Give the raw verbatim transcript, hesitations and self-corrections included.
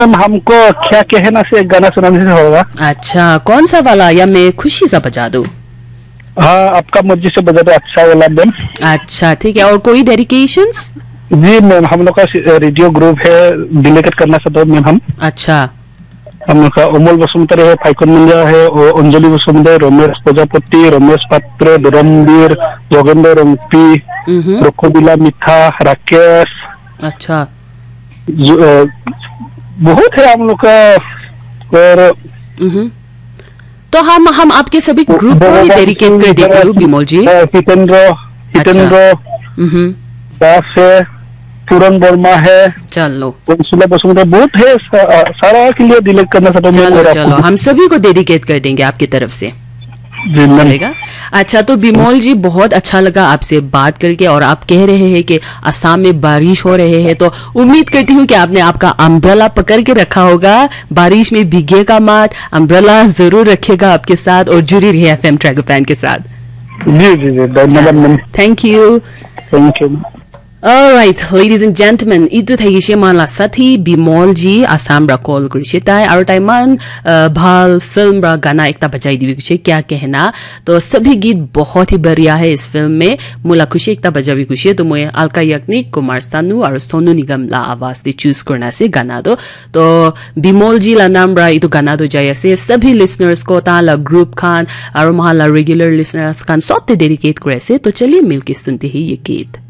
Ma'am हमको क्या कहना से एक गाना सुनाने से होगा। अच्छा, कौन सा वाला, या मैं खुशी सा बजा दूं? हाँ, आपका मर्जी से बजा दो, अच्छा वाला मैम। अच्छा ठीक है, और कोई डेडिकेशंस? जी मैम, हम लोग का रेडियो ग्रुप है, डेलीकेट करना चाहते हैं मैम हम। अच्छा। हम लोग का अमोल बसुमतारी है, फाइकन मुंजा है, अंजलि बसुमतारी, रमेश प्रजापति, रमेश पात्र, धर्मवीर, जोगेंद्र रंपी, रखोबिला मिठा, राकेश। अच्छा, बहुत है हम लोग का। और तो हम हम आपके सभी ग्रुप को ही डेडिकेट कर देते हो बिमोल जी। हितेंद्र हितेंद्र दास है, पूरन वर्मा है, चलो बहुत है, सारा के लिए डिलीट करना चाहता हूँ। चलो चलो, हम सभी को डेडिकेट कर देंगे आपकी तरफ से, चलेगा। अच्छा, तो बिमोल जी बहुत अच्छा लगा आपसे बात करके, और आप कह रहे हैं कि असम में बारिश हो रहे हैं, तो उम्मीद करती हूँ कि आपने आपका अम्ब्रेला पकड़ के रखा होगा, बारिश में भीगेगा मत, अम्ब्रेला जरूर रखेगा आपके साथ, और जुड़ी रही एफएम ट्रैगोपैन के साथ। जी जी जी, धन्यवाद। Thank you thank you. Alright, ladies and gentlemen, itu thagishe manla sathi Bimol ji Assam ra call kurishe tai aru tai man bhal film ra gana ekta bajai dibi kuche kya कहना। तो सभी गीत बहुत ही बढ़िया है इस film में, मुला खुशी एकता बजावी खुशी, तो मैं अलका याग्निक, कुमार सानू और सोनू निगम ला आवाज दे चूज करना से गाना दो। तो बिमोल जी ला नाम रा इतो गाना दो जाय से सभी लिसनर्स को, ताला ग्रुप खान और महाला रेगुलर लिसनर्स खान सब ते डेडिकेट करे से। तो चलिए मिलके सुनते हैं ये गीत।